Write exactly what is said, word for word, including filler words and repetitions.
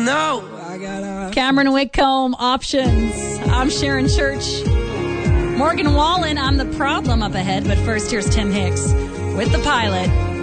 no. Cameron Whitcomb, Options. I'm Sharon Church. Morgan Wallen, I'm the problem up ahead. But first, here's Tim Hicks with The Pilot.